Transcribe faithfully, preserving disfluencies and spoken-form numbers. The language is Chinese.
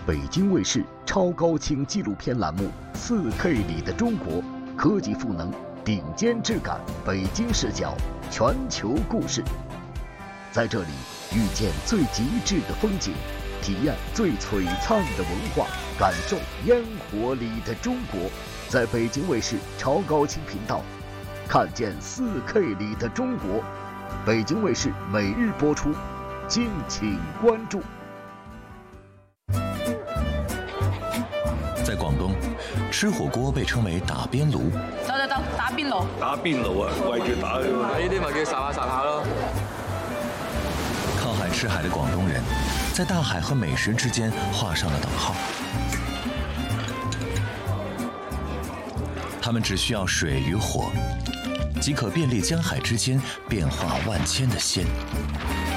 北京卫视超高清纪录片栏目《四 K 里的中国》，科技赋能，顶尖质感，北京视角，全球故事。在这里遇见最极致的风景，体验最璀璨的文化，感受烟火里的中国。在北京卫视超高清频道，看见 四 K 里的中国。北京卫视每日播出，敬请关注。 在广东，吃火锅被称为打邊爐。 走走走，打邊爐。 打邊爐啊，圍住打㗎嘛。 呢啲咪叫烚下烚下咯。 靠海吃海的廣東人，在大海和美食之間畫上了等號。他們只需要水與火，即可便利江海之間變化萬千的鮮。